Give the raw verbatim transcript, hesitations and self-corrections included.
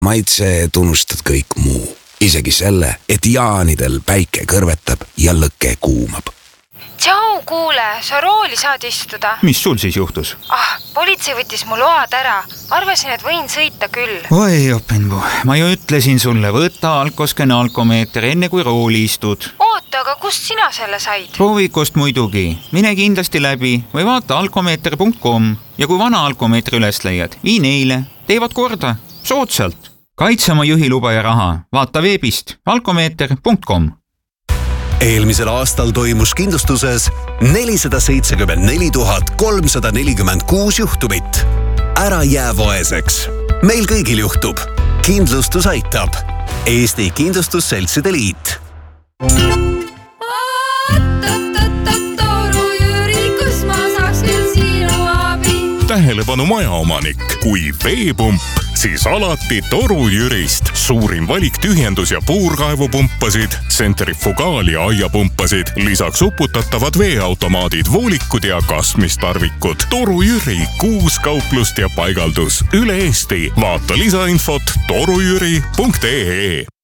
maitse tunnustad kõik muu. Isegi selle, et jaanidel päike kõrvetab ja lõkke kuumab. Tšau, kuule, sa rooli saad istuda. Mis sul siis juhtus? Ah, politsei võttis mu load ära. Arvasin, et võin sõita küll. Oi, opingu. Ma ju ütlesin sulle, võtta alkoskene alkomeeter enne kui rooli istud. Oota, aga kust sina selle said? Proovikust muidugi. Mine kindlasti läbi või vaata alkomeeter punkt com ja kui vana alkomeetri üles leiad, vii neile. Teevad korda. Soodsalt. Kaitse oma juhiluba ja raha. Vaata veebist alkomeeter punkt com. Eelmisel aastal toimus kindlustuses nelisada seitsekümmend neli tuhat kolmsada nelikümmend kuus juhtumit. Ära jää vaeseks. Meil kõigil juhtub. Kindlustus aitab. Eesti Kindlustusseltside Liit. Toru Jüri, kus ma saaks küll sinu abi? Tähelepanu majaomanik. Kui veepump, siis alati Toru Jürist. Suurim valik tühjendus- ja puurkaevupumpasid, tsentrifugaal- ja aiapumpasid, lisaks uputatavad veeautomaadid, voolikud ja kasmistarvikud. Toru Jüri, kuus kauplust ja paigaldus üle Eesti. Vaata lisainfot torujüri punkt ee.